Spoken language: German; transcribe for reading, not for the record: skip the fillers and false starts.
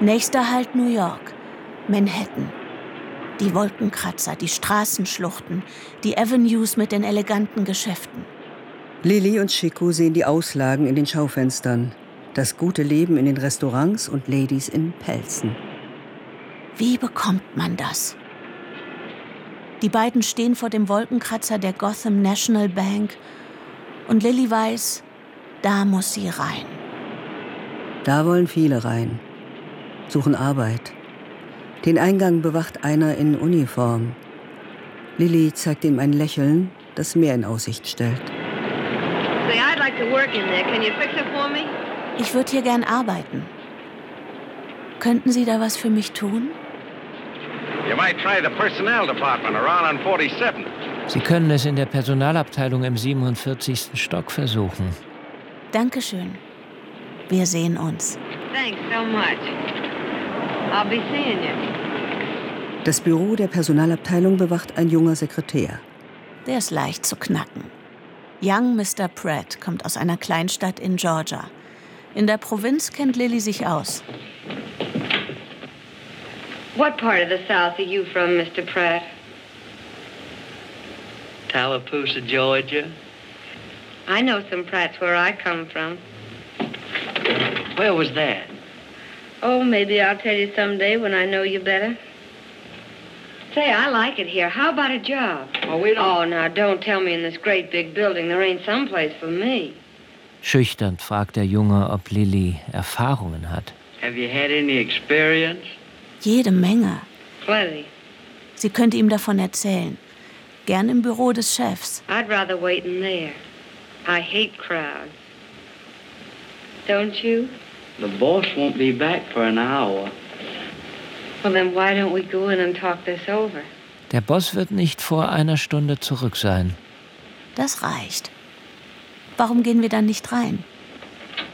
Nächster Halt New York, Manhattan. Die Wolkenkratzer, die Straßenschluchten, die Avenues mit den eleganten Geschäften. Lily und Chico sehen die Auslagen in den Schaufenstern, das gute Leben in den Restaurants und Ladies in Pelzen. Wie bekommt man das? Die beiden stehen vor dem Wolkenkratzer der Gotham National Bank und Lily weiß, da muss sie rein. Da wollen viele rein, suchen Arbeit. Den Eingang bewacht einer in Uniform. Lily zeigt ihm ein Lächeln, das mehr in Aussicht stellt. Ich würde hier gern arbeiten. Könnten Sie da was für mich tun? Sie können es in der Personalabteilung im 47. Stock versuchen. Dankeschön. Wir sehen uns. Thanks so much. I'll be seeing you. Das Büro der Personalabteilung bewacht ein junger Sekretär. Der ist leicht zu knacken. Young Mr. Pratt kommt aus einer Kleinstadt in Georgia. In der Provinz kennt Lily sich aus. What part of the South are you from, Mr. Pratt? Tallapoosa, Georgia. I know some Pratts where I come from. Where was that? Oh, maybe I'll tell you someday when I know you better. Say, I like it here. How about a job? Oh, we don't... Oh, now, don't tell me in this great big building there ain't some place for me. Schüchtern fragt der Junge, ob Lily Erfahrungen hat. Have you had any experience? Jede Menge. Plenty. Sie könnte ihm davon erzählen. Gern im Büro des Chefs. I'd rather wait in there. I hate crowds. Don't you? The boss won't be back for an hour. Well, then why don't we go in and talk this over? Der Boss wird nicht vor einer Stunde zurück sein. Das reicht. Warum gehen wir dann nicht rein?